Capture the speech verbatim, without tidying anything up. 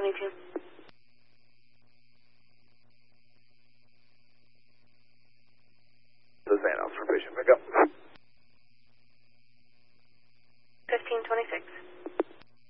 twenty-two. The Thanos for patient pickup. fifteen twenty-six.